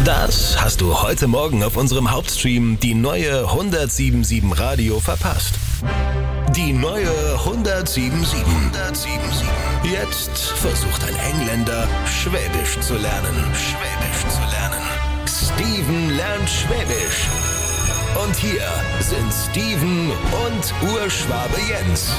Das hast du heute Morgen auf unserem Hauptstream die neue 107.7 Radio verpasst. Die neue 107.7. Jetzt versucht ein Engländer, Schwäbisch zu lernen. Steven lernt Schwäbisch. Und hier sind Steven und Urschwabe Jens.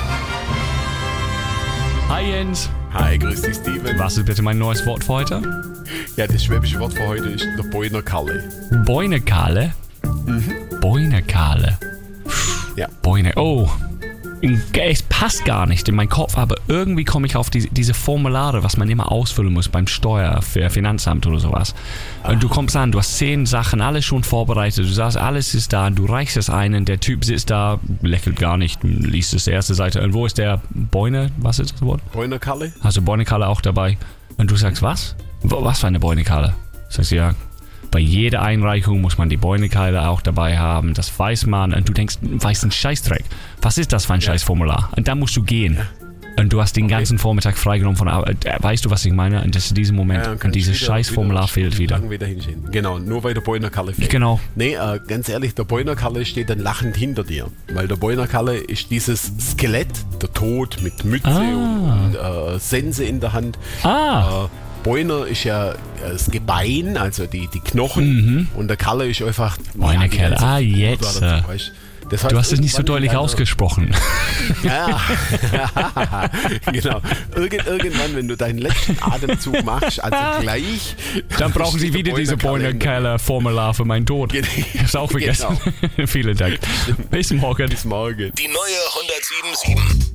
Hi Jens. Hi, grüß dich Steven. Was ist bitte mein neues Wort für heute? Ja, das schwäbische Wort für heute ist der Boinerkalle. Boinekalle? Boinekalle. Ja. Oh. Es passt gar nicht in meinen Kopf, aber irgendwie komme ich auf diese Formulare, was man immer ausfüllen muss beim Steuer für Finanzamt oder sowas. Und du kommst an, du hast 10 Sachen, alles schon vorbereitet, du sagst, alles ist da, du reichst es ein und der Typ sitzt da, lächelt gar nicht, liest das erste Seite. Und wo ist der Boine? Was ist das Wort? Boinerkalle? Also Boinekalle auch dabei. Und du sagst, was? Was für eine Boinekalle? Sagst du, ja. Bei jeder Einreichung muss man die Boinekalle auch dabei haben, das weiß man und du denkst, weißt einen Scheißdreck. Was ist das für ein Scheißformular? Und da musst du gehen. Und du hast den ganzen Vormittag freigenommen von Arbeit. Weißt du, was ich meine? Und das ist dieser Moment. Und dieses Scheißformular fehlt wieder. Wieder hinschieben. Genau, nur weil der Boinerkalle fehlt. Genau. Nee, ganz ehrlich, der Boinerkalle steht dann lachend hinter dir. Weil der Boinerkalle ist dieses Skelett, der Tod mit Mütze und Sense in der Hand. Boiner ist ja das Gebein, also die Knochen, und der Kalle ist einfach... Boinerkalle, jetzt. Das heißt, du hast es nicht so deutlich ausgesprochen. Ja, genau. Irgendwann, wenn du deinen letzten Atemzug machst, also gleich... Dann brauchen sie wieder diese Boinerkalle-Formular für meinen Tod. Ich hab's auch vergessen. Genau. Vielen Dank. Bis morgen. Die neue 107.7.